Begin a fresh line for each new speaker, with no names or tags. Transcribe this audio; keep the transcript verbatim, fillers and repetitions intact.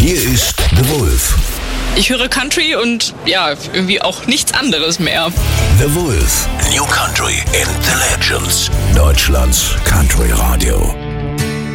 Hier ist The Wolf.
Ich höre Country und ja, irgendwie auch nichts anderes mehr.
The Wolf. New Country and the Legends. Deutschlands Country Radio.